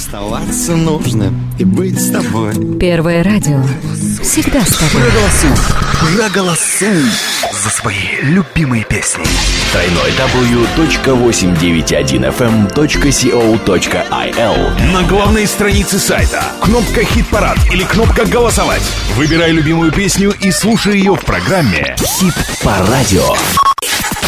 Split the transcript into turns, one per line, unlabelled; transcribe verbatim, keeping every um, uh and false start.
Оставаться нужно и быть с тобой.
Первое радио. Всегда с тобой.
Проголосуй, проголосуй за свои любимые песни.
дабл ю дабл ю дабл ю точка восемьсот девяносто один эф эм точка си о точка ай эл.
На главной странице сайта кнопка «Хит-парад» или кнопка «Голосовать». Выбирай любимую песню и слушай ее в программе
Хит по радио.